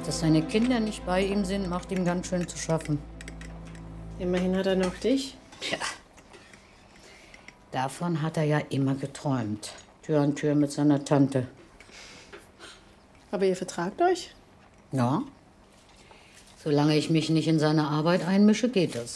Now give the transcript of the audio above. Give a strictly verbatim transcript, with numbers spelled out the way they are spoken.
Dass seine Kinder nicht bei ihm sind, macht ihm ganz schön zu schaffen. Immerhin hat er noch dich. Ja. Davon hat er ja immer geträumt. Tür an Tür mit seiner Tante. Aber ihr vertragt euch? Ja. Solange ich mich nicht in seine Arbeit einmische, geht das.